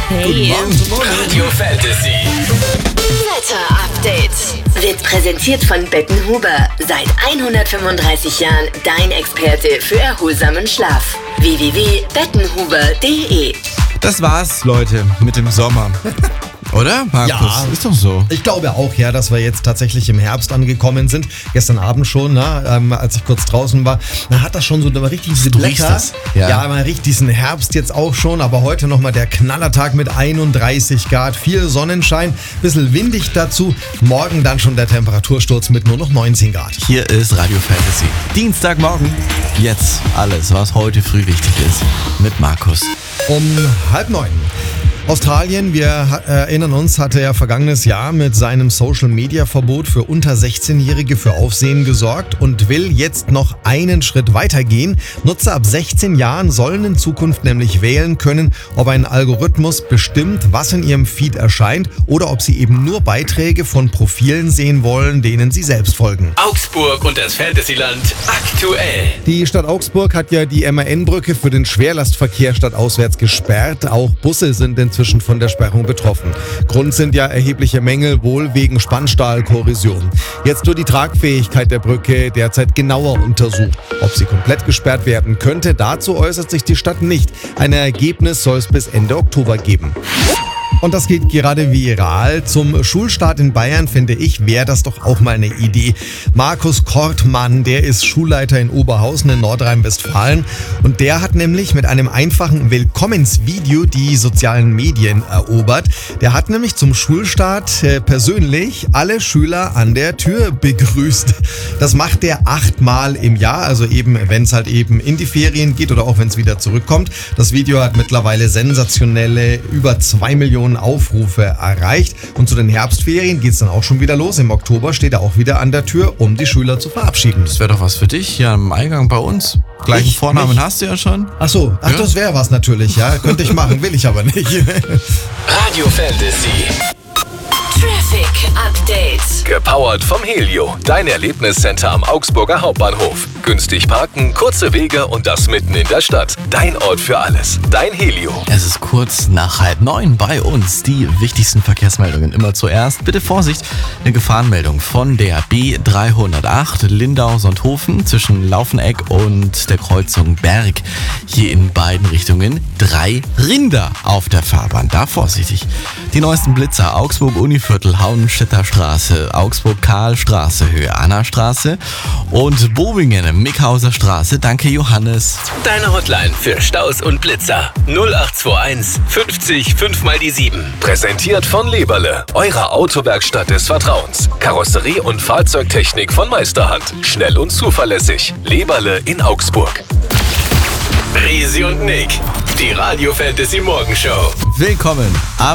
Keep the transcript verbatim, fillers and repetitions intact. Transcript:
Hey. Guten Morgen. Radio Fantasy. Wetter Update wird präsentiert von Bettenhuber. Seit hundertfünfunddreißig Jahren dein Experte für erholsamen Schlaf. w w w punkt bettenhuber punkt d e. Das war's, Leute, mit dem Sommer. Oder, Markus? Ja. Ist doch so. Ich glaube auch, ja, dass wir jetzt tatsächlich im Herbst angekommen sind. Gestern Abend schon, ne, ähm, als ich kurz draußen war, da hat das schon so mal richtig diese Du riechst Blätter. das? Ja. Ja, man riecht diesen Herbst jetzt auch schon, aber heute nochmal der Knallertag mit einunddreißig Grad, viel Sonnenschein, bisschen windig dazu. Morgen dann schon der Temperatursturz mit nur noch neunzehn Grad. Hier ist Radio Fantasy. Dienstagmorgen. Jetzt alles, was heute früh wichtig ist. Mit Markus. Um halb neun. Australien, wir ha- erinnern uns, hatte ja vergangenes Jahr mit seinem Social-Media-Verbot für unter sechzehnjährige für Aufsehen gesorgt und will jetzt noch einen Schritt weitergehen. Nutzer ab sechzehn Jahren sollen in Zukunft nämlich wählen können, ob ein Algorithmus bestimmt, was in ihrem Feed erscheint oder ob sie eben nur Beiträge von Profilen sehen wollen, denen sie selbst folgen. Augsburg und das Fantasyland aktuell. Die Stadt Augsburg hat ja die M A N-Brücke für den Schwerlastverkehr stadtauswärts gesperrt. Auch Busse sind inzwischen von der Sperrung betroffen. Grund sind ja erhebliche Mängel, wohl wegen Spannstahlkorrosion. Jetzt wird die Tragfähigkeit der Brücke derzeit genauer untersucht. Ob sie komplett gesperrt werden könnte, dazu äußert sich die Stadt nicht. Ein Ergebnis soll es bis Ende Oktober geben. Und das geht gerade viral. Zum Schulstart in Bayern, finde ich, wäre das doch auch mal eine Idee. Markus Kortmann, der ist Schulleiter in Oberhausen in Nordrhein-Westfalen. Und der hat nämlich mit einem einfachen Willkommensvideo die sozialen Medien erobert. Der hat nämlich zum Schulstart äh, persönlich alle Schüler an der Tür begrüßt. Das macht er achtmal im Jahr, also eben, wenn es halt eben in die Ferien geht oder auch wenn es wieder zurückkommt. Das Video hat mittlerweile sensationelle über zwei Millionen Aufrufe erreicht. Und zu den Herbstferien geht es dann auch schon wieder los. Im Oktober steht er auch wieder an der Tür, um die Schüler zu verabschieden. Das wäre doch was für dich hier am Eingang bei uns. Gleichen Ich? Vornamen Mich? hast du ja schon. Ach so, ach, Ja. das wäre was natürlich, ja. Könnte ich machen, will ich aber nicht. Radio Fantasy. Traffic Update. Gepowert vom Helio. Dein Erlebniscenter am Augsburger Hauptbahnhof. Günstig parken, kurze Wege und das mitten in der Stadt. Dein Ort für alles. Dein Helio. Es ist kurz nach halb neun bei uns. Die wichtigsten Verkehrsmeldungen immer zuerst. Bitte Vorsicht, eine Gefahrenmeldung von der B dreihundertacht Lindau-Sonthofen zwischen Laufeneck und der Kreuzung Berg. Hier in beiden Richtungen drei Rinder auf der Fahrbahn. Da vorsichtig. Die neuesten Blitzer: Augsburg-Univiertel, Hauenstädter Straße, Augsburg-Karlstraße, Höhe Anna-Straße und Bobingen-Mickhauser Straße. Danke, Johannes. Deine Hotline für Staus und Blitzer. null acht zwei eins fünfzig fünf mal die sieben. Präsentiert von Leberle, eurer Autowerkstatt des Vertrauens. Karosserie und Fahrzeugtechnik von Meisterhand. Schnell und zuverlässig. Leberle in Augsburg. Risi und Nick, die Radio Fantasy Morgenshow. Willkommen.